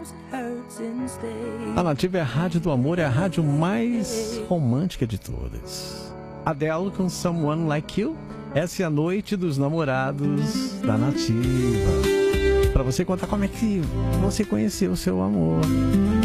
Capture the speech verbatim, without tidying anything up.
A Nativa é a rádio do amor, é a rádio mais romântica de todas. Adele com Someone Like You. Essa é a noite dos namorados da Nativa. Para você contar como é que você conheceu o seu amor.